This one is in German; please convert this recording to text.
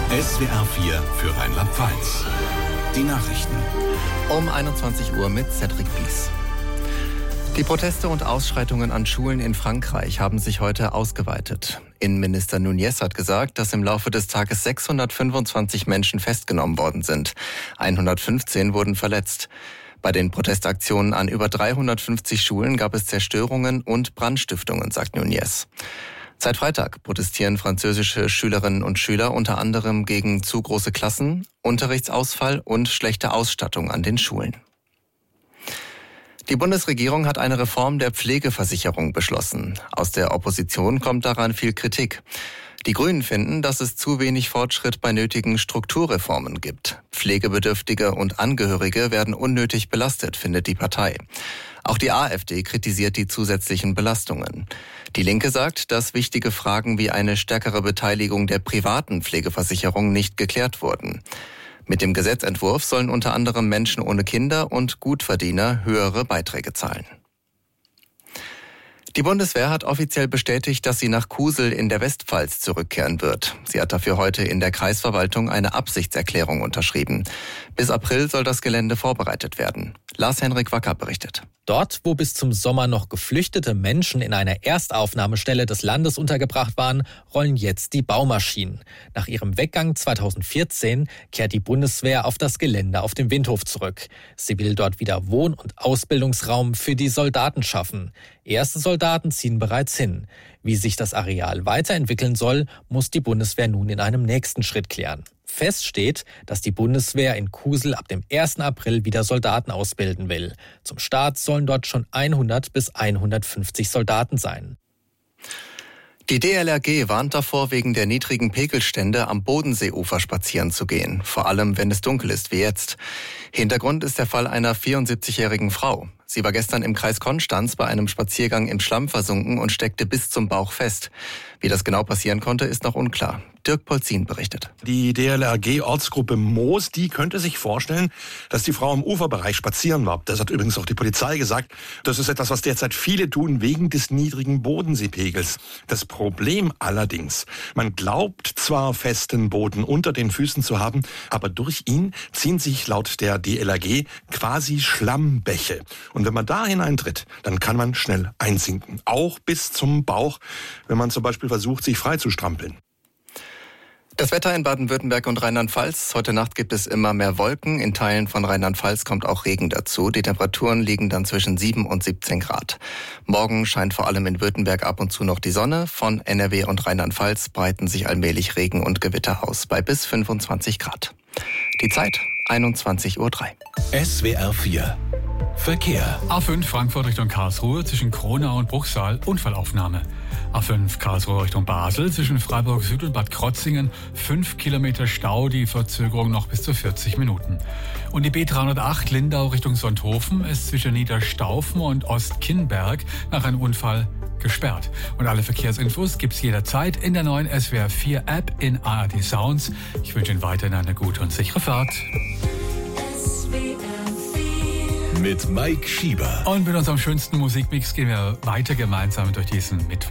SWR 4 für Rheinland-Pfalz. Die Nachrichten. Um 21 Uhr mit Cedric Bies. Die Proteste und Ausschreitungen an Schulen in Frankreich haben sich heute ausgeweitet. Innenminister Nunez hat gesagt, dass im Laufe des Tages 625 Menschen festgenommen worden sind. 115 wurden verletzt. Bei den Protestaktionen an über 350 Schulen gab es Zerstörungen und Brandstiftungen, sagt Nunez. Seit Freitag protestieren französische Schülerinnen und Schüler unter anderem gegen zu große Klassen, Unterrichtsausfall und schlechte Ausstattung an den Schulen. Die Bundesregierung hat eine Reform der Pflegeversicherung beschlossen. Aus der Opposition kommt daran viel Kritik. Die Grünen finden, dass es zu wenig Fortschritt bei nötigen Strukturreformen gibt. Pflegebedürftige und Angehörige werden unnötig belastet, findet die Partei. Auch die AfD kritisiert die zusätzlichen Belastungen. Die Linke sagt, dass wichtige Fragen wie eine stärkere Beteiligung der privaten Pflegeversicherung nicht geklärt wurden. Mit dem Gesetzentwurf sollen unter anderem Menschen ohne Kinder und Gutverdiener höhere Beiträge zahlen. Die Bundeswehr hat offiziell bestätigt, dass sie nach Kusel in der Westpfalz zurückkehren wird. Sie hat dafür heute in der Kreisverwaltung eine Absichtserklärung unterschrieben. Bis April soll das Gelände vorbereitet werden. Lars-Henrik Wacker berichtet. Dort, wo bis zum Sommer noch geflüchtete Menschen in einer Erstaufnahmestelle des Landes untergebracht waren, rollen jetzt die Baumaschinen. Nach ihrem Weggang 2014 kehrt die Bundeswehr auf das Gelände auf dem Windhof zurück. Sie will dort wieder Wohn- und Ausbildungsraum für die Soldaten schaffen. Erste Soldaten ziehen bereits hin. Wie sich das Areal weiterentwickeln soll, muss die Bundeswehr nun in einem nächsten Schritt klären. Fest steht, dass die Bundeswehr in Kusel ab dem 1. April wieder Soldaten ausbilden will. Zum Start sollen dort schon 100 bis 150 Soldaten sein. Die DLRG warnt davor, wegen der niedrigen Pegelstände am Bodenseeufer spazieren zu gehen. Vor allem, wenn es dunkel ist wie jetzt. Hintergrund ist der Fall einer 74-jährigen Frau. Sie war gestern im Kreis Konstanz bei einem Spaziergang im Schlamm versunken und steckte bis zum Bauch fest. Wie das genau passieren konnte, ist noch unklar. Dirk Polzin berichtet. Die DLRG-Ortsgruppe Moos, die könnte sich vorstellen, dass die Frau im Uferbereich spazieren war. Das hat übrigens auch die Polizei gesagt. Das ist etwas, was derzeit viele tun, wegen des niedrigen Bodenseepegels. Das Problem allerdings, man glaubt zwar festen Boden unter den Füßen zu haben, aber durch ihn ziehen sich laut der DLRG quasi Schlammbäche. Und wenn man da hineintritt, dann kann man schnell einsinken. Auch bis zum Bauch, wenn man zum Beispiel versucht, sich frei zu strampeln. Das Wetter in Baden-Württemberg und Rheinland-Pfalz. Heute Nacht gibt es immer mehr Wolken. In Teilen von Rheinland-Pfalz kommt auch Regen dazu. Die Temperaturen liegen dann zwischen 7 und 17 Grad. Morgen scheint vor allem in Württemberg ab und zu noch die Sonne. Von NRW und Rheinland-Pfalz breiten sich allmählich Regen und Gewitter aus bei bis 25 Grad. Die Zeit 21:03 Uhr. SWR 4 Verkehr. A5 Frankfurt Richtung Karlsruhe zwischen Kronau und Bruchsal, Unfallaufnahme. A5 Karlsruhe Richtung Basel zwischen Freiburg Süd und Bad Krotzingen 5 Kilometer Stau, die Verzögerung noch bis zu 40 Minuten. Und die B308 Lindau Richtung Sonthofen ist zwischen Niederstaufen und Ostkinnberg nach einem Unfall gesperrt. Und alle Verkehrsinfos gibt's jederzeit in der neuen SWR 4 App in ARD Sounds. Ich wünsche Ihnen weiterhin eine gute und sichere Fahrt. Mit Mike Schieber. Und mit unserem schönsten Musikmix gehen wir weiter gemeinsam durch diesen Mittwoch.